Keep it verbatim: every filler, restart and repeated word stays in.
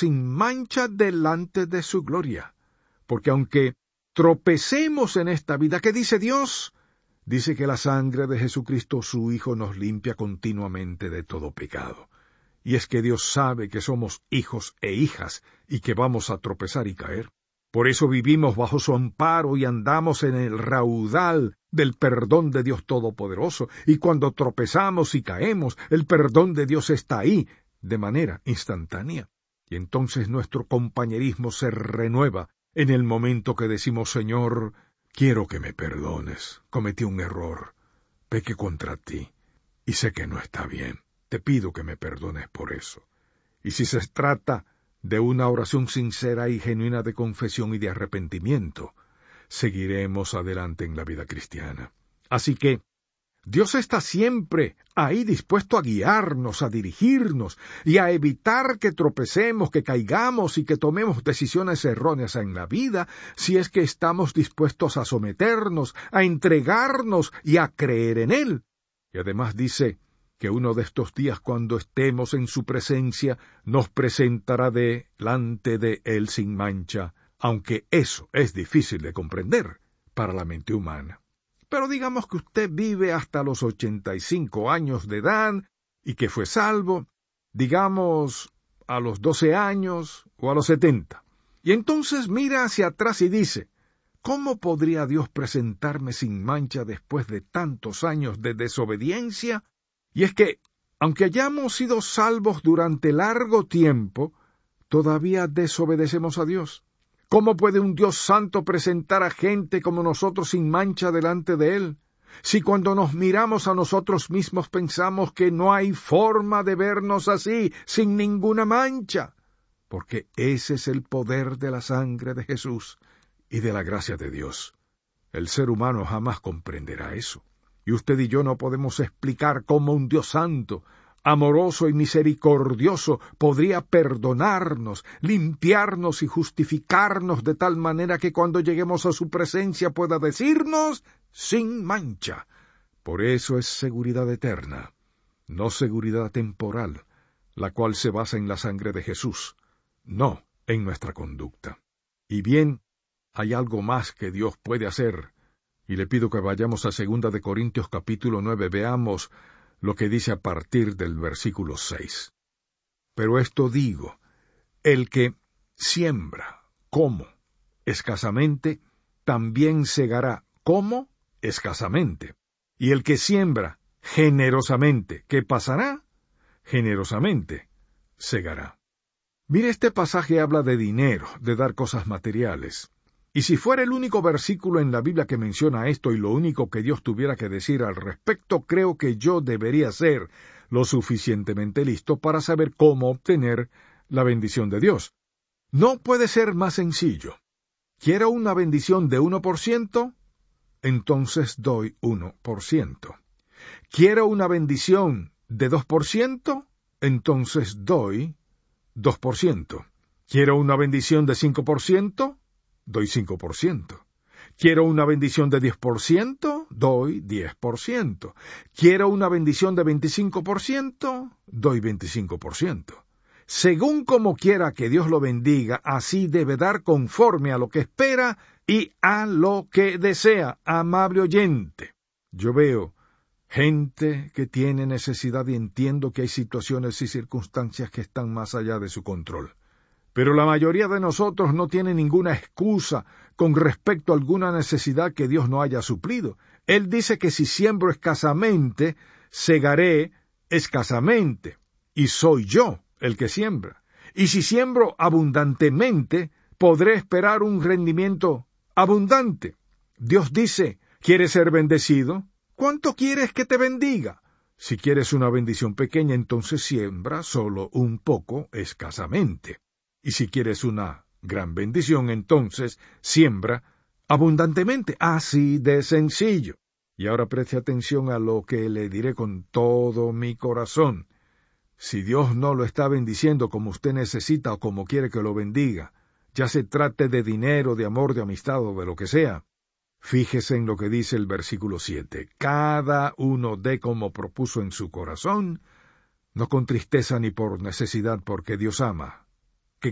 sin mancha delante de su gloria. Porque aunque tropecemos en esta vida, ¿qué dice Dios? Dice que la sangre de Jesucristo, su Hijo, nos limpia continuamente de todo pecado. Y es que Dios sabe que somos hijos e hijas y que vamos a tropezar y caer. Por eso vivimos bajo su amparo y andamos en el raudal del perdón de Dios Todopoderoso. Y cuando tropezamos y caemos, el perdón de Dios está ahí, de manera instantánea. Y entonces nuestro compañerismo se renueva en el momento que decimos: Señor, quiero que me perdones. Cometí un error, pequé contra ti, y sé que no está bien. Te pido que me perdones por eso. Y si se trata de una oración sincera y genuina de confesión y de arrepentimiento, seguiremos adelante en la vida cristiana. Así que Dios está siempre ahí dispuesto a guiarnos, a dirigirnos y a evitar que tropecemos, que caigamos y que tomemos decisiones erróneas en la vida, si es que estamos dispuestos a someternos, a entregarnos y a creer en Él. Y además dice que uno de estos días, cuando estemos en su presencia, nos presentará delante de Él sin mancha, aunque eso es difícil de comprender para la mente humana. Pero digamos que usted vive hasta los ochenta y cinco años de edad y que fue salvo, digamos a los doce años o a los setenta. Y entonces mira hacia atrás y dice: ¿cómo podría Dios presentarme sin mancha después de tantos años de desobediencia? Y es que, aunque hayamos sido salvos durante largo tiempo, todavía desobedecemos a Dios. ¿Cómo puede un Dios santo presentar a gente como nosotros sin mancha delante de Él? Si cuando nos miramos a nosotros mismos pensamos que no hay forma de vernos así, sin ninguna mancha. Porque ese es el poder de la sangre de Jesús y de la gracia de Dios. El ser humano jamás comprenderá eso. Y usted y yo no podemos explicar cómo un Dios santo, amoroso y misericordioso, podría perdonarnos, limpiarnos y justificarnos de tal manera que cuando lleguemos a su presencia pueda decirnos: sin mancha. Por eso es seguridad eterna, no seguridad temporal, la cual se basa en la sangre de Jesús, no en nuestra conducta. Y bien, hay algo más que Dios puede hacer, y le pido que vayamos a segunda de Corintios capítulo nueve, veamos lo que dice a partir del versículo seis. Pero esto digo: el que siembra, ¿cómo? Escasamente, también segará, ¿cómo? Escasamente. Y el que siembra generosamente, ¿qué pasará? Generosamente segará. Mire, este pasaje habla de dinero, de dar cosas materiales. Y si fuera el único versículo en la Biblia que menciona esto y lo único que Dios tuviera que decir al respecto, creo que yo debería ser lo suficientemente listo para saber cómo obtener la bendición de Dios. No puede ser más sencillo. ¿Quiero una bendición de uno por ciento? Entonces doy uno por ciento. ¿Quiero una bendición de dos por ciento? Entonces doy dos por ciento. ¿Quiero una bendición de cinco por ciento? Doy cinco por ciento. ¿Quiero una bendición de diez por ciento? Doy diez por ciento. ¿Quiero una bendición de veinticinco por ciento? Doy veinticinco por ciento. Según como quiera que Dios lo bendiga, así debe dar conforme a lo que espera y a lo que desea, amable oyente. Yo veo gente que tiene necesidad y entiendo que hay situaciones y circunstancias que están más allá de su control. Pero la mayoría de nosotros no tiene ninguna excusa con respecto a alguna necesidad que Dios no haya suplido. Él dice que si siembro escasamente, segaré escasamente, y soy yo el que siembra. Y si siembro abundantemente, podré esperar un rendimiento abundante. Dios dice: ¿quieres ser bendecido? ¿Cuánto quieres que te bendiga? Si quieres una bendición pequeña, entonces siembra solo un poco escasamente. Y si quieres una gran bendición, entonces siembra abundantemente. Así de sencillo. Y ahora preste atención a lo que le diré con todo mi corazón. Si Dios no lo está bendiciendo como usted necesita o como quiere que lo bendiga, ya se trate de dinero, de amor, de amistad o de lo que sea, fíjese en lo que dice el versículo siete. Cada uno dé como propuso en su corazón, no con tristeza ni por necesidad, porque Dios ama